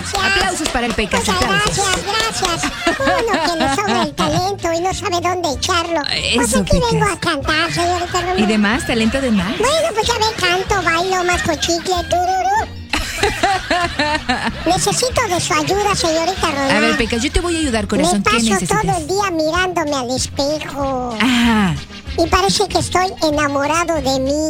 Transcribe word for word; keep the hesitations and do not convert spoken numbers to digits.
gracias. Aplausos para el Pecas, Muchas aplausos. gracias, gracias. Uno que le sobra el talento y no sabe dónde echarlo. Pues Eso, aquí vengo Pecas. a cantar, señorita Romero. ¿Y de más? ¿Talento de más? Bueno, pues ya ve, canto, bailo, masco chicle, tururú. Necesito de su ayuda, señorita Romero. A ver, Pecas, yo te voy a ayudar, corazón. Me ¿Qué paso necesitas? todo el día mirándome al espejo. Ah, Y parece que estoy enamorado de mí.